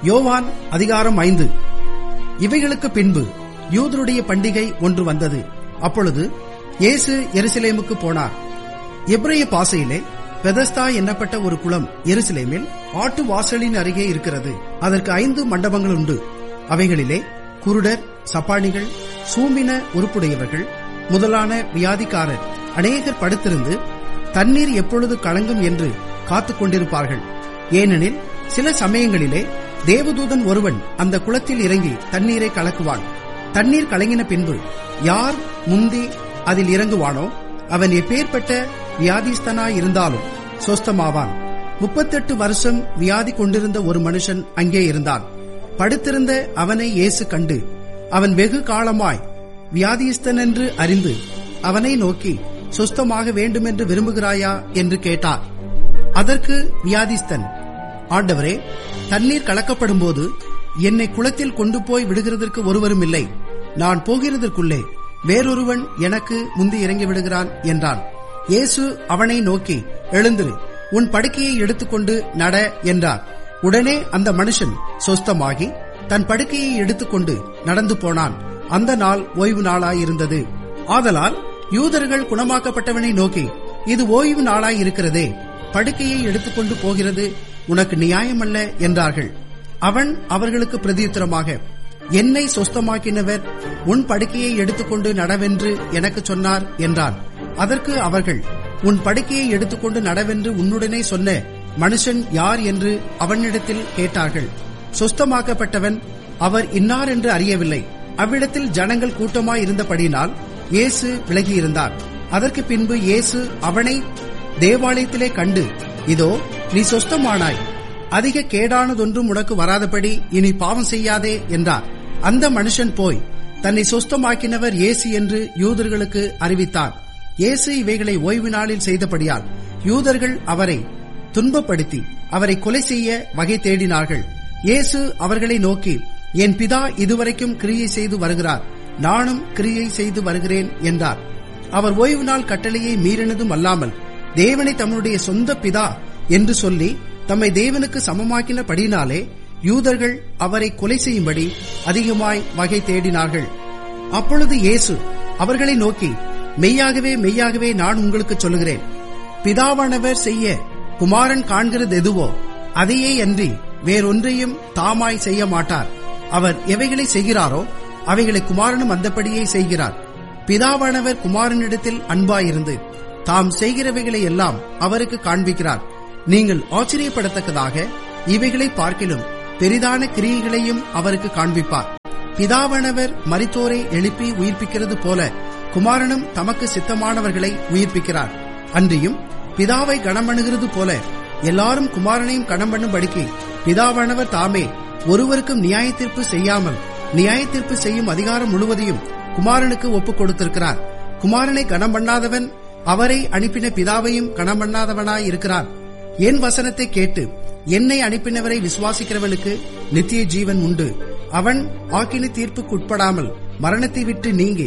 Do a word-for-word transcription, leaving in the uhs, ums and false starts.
யோவான் அதிகாரம் ஐந்து. இவைகளுக்கு பின்பு யூதருடைய பண்டிகை ஒன்று வந்தது. அப்பொழுது இயேசு எருசலேமுக்கு போனார். எபிரேய பாஷையிலே பெதஸ்தா என்னப்பட்ட ஒரு குளம் எருசலேமில் ஆட்டு வாசலின் அருகே இருக்கிறது. அதற்கு ஐந்து மண்டபங்கள் உண்டு. அவைகளிலே குருடர், சப்பானிகள், சூம்பின உறுப்புடையவர்கள் முதலான வியாதிக்காரர் அநேகர் படுத்திருந்து தண்ணீர் எப்பொழுது கலங்கும் என்று காத்துக் கொண்டிருப்பார்கள். ஏனெனில் சில சமயங்களிலே தேவதூதன் ஒருவன் அந்த குளத்தில் இறங்கி தண்ணீரை கலக்குவான். தண்ணீர் கலங்கின பின்பு யார் முந்தி அதில் இறங்குவானோ அவன் எப்பேற்பட்ட வியாதிஸ்தனாயிருந்தாலும் சொஸ்தமாவான். முப்பத்தெட்டு வருஷம் வியாதி கொண்டிருந்த ஒரு மனுஷன் அங்கே இருந்தான். படுத்திருந்த அவனை இயேசு கண்டு அவன் வெகு காலமாய் வியாதிஸ்தன் என்று அறிந்து அவனை நோக்கி, சொஸ்தமாக வேண்டுமென்று விரும்புகிறாயா என்று கேட்டார். அதற்கு வியாதிஸ்தன், ஆண்டவரே, தண்ணீர் கலக்கப்படும் போது என்னை குளத்தில் கொண்டு போய் விடுகிறதற்கு ஒருவரும் இல்லை. நான் போகிறதற்குள்ளே வேறொருவன் எனக்கு முந்தி இறங்கி விடுகிறான் என்றான். இயேசு அவனை நோக்கி, எழுந்திரு, உன் படுக்கையை எடுத்துக்கொண்டு நட என்றார். உடனே அந்த மனுஷன் சொஸ்தமாகி தன் படுக்கையை எடுத்துக்கொண்டு நடந்து போனான். அந்த நாள் ஓய்வு நாளாயிருந்தது. ஆதலால் யூதர்கள் குணமாக்கப்பட்டவனை நோக்கி, இது ஓய்வு நாளாயிருக்கிறதே, படுக்கையை எடுத்துக்கொண்டு போகிறது உனக்கு நியாயமல்ல என்றார்கள். அவன் அவர்களுக்கு பிரதியுத்தரமாக, என்னை சொஸ்தமாக்கினவர் உன் படுக்கையை எடுத்துக்கொண்டு நடவென்று எனக்கு சொன்னார் என்றான். அதற்கு அவர்கள், உன் படுக்கையை எடுத்துக்கொண்டு நடவென்று உன்னுடனே சொன்ன மனுஷன் யார் என்று அவனிடத்தில் கேட்டார்கள். சொஸ்தமாக்கப்பட்டவன் அவர் இன்னார் என்று அறியவில்லை. அவ்விடத்தில் ஜனங்கள் கூட்டமாயிருந்தபடியினால் இயேசு விலகியிருந்தார். அதற்கு பின்பு இயேசு அவனை தேவாலயத்திலே கண்டு, இதோ நீ சொஸ்தமானாய், அதிக கேடானதொன்றும் உனக்கு வராதபடி இனி பாவம் செய்யாதே என்றார். அந்த மனுஷன் போய் தன்னை சொஸ்தமாக்கினவர் இயேசு என்று யூதர்களுக்கு அறிவித்தார். இயேசு இவைகளை ஓய்வு நாளில் செய்தபடியால் யூதர்கள் அவரை துன்பப்படுத்தி அவரை கொலை செய்ய வகை தேடினார்கள். இயேசு அவர்களை நோக்கி, என் பிதா இதுவரைக்கும் கிரியை செய்து வருகிறார், நானும் கிரியை செய்து வருகிறேன் என்றார். அவர் ஓய்வு நாள் கட்டளையை மீறினதும் அல்லாமல் தேவனை தம்முடைய சொந்த பிதா என்று சொல்லி தம்மை தேவனுக்கு சமமாக்கினபடினாலே யூதர்கள் அவரை கொலை செய்யும்படி அதிகமாய் வகை தேடினார்கள். அப்பொழுது இயேசு அவர்களை நோக்கி, மெய்யாகவே மெய்யாகவே நான் உங்களுக்கு சொல்லுகிறேன், பிதாவானவர் செய்ய குமாரன் காண்கிறது எதுவோ அதையே அன்றி வேறொன்றையும் தாமாய் செய்ய மாட்டார். அவர் எவைகளை செய்கிறாரோ அவைகளை குமாரனும் அந்தப்படியே செய்கிறார். பிதாவானவர் குமாரனிடத்தில் அன்பாயிருந்து தாம் செய்கிறவைகளை எல்லாம் அவருக்கு காண்பிக்கிறார். நீங்கள் ஆச்சரியப்படத்தக்கதாக இவைகளை பார்க்கிலும் பெரிதான கிரியைகளையும் அவருக்கு காண்பிப்பார். பிதாவானவர் மரித்தோரை எழுப்பி உயிர்ப்பிக்கிறது போல குமாரனும் தமக்கு சித்தமானவர்களை உயிர்ப்பிக்கிறார். அன்றியும் பிதாவை கனம்பண்ணுகிறது போல எல்லாரும் குமாரனையும் கனம்பண்ணும்படிக்கு பிதாவானவர் தாமே ஒருவருக்கும் நியாயத்தீர்ப்பு செய்யாமல் நியாயத்தீர்ப்பு செய்யும் அதிகாரம் முழுவதையும் குமாரனுக்கு ஒப்புக் கொடுத்திருக்கிறார். குமாரனை கனம் பண்ணாதவன் அவரை அனுப்பின பிதாவையும் கனம் பண்ணாதவனாய் இருக்கிறான். என் வசனத்தை கேட்டு என்னை அனுப்பினவரை விசுவாசிக்கிறவனுக்கு நித்திய ஜீவன் உண்டு. அவன் ஆக்கினை தீர்ப்புக்கு உட்படாமல் மரணத்தை விட்டு நீங்கி